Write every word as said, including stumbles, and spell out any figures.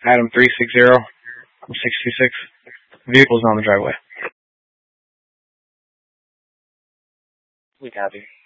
Adam three six zero six two six. Vehicle's on the driveway. We copy.